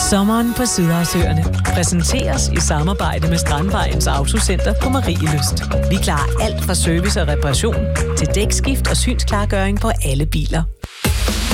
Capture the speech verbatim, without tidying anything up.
Sommeren på Sydhavsøerne præsenteres i samarbejde med Strandvejens Autocenter på Marielyst. Vi klarer alt fra service og reparation til dækskift og synsklargøring på alle biler.